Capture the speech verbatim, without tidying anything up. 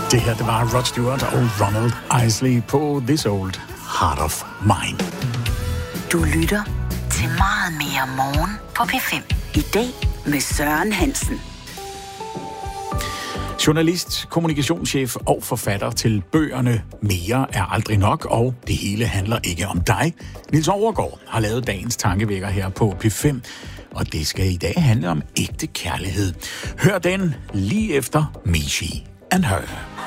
Det her, det var Rod Stewart og Ronald Isley på This Old Heart of Mine. Du lytter til Meget Mere Morgen på P fem. I dag med Søren Hansen. Journalist, kommunikationschef og forfatter til bøgerne Mere er aldrig nok, og det hele handler ikke om dig. Niels Overgaard har lavet dagens tankevækker her på P fem, og det skal i dag handle om ægte kærlighed. Hør den lige efter Michi and Her.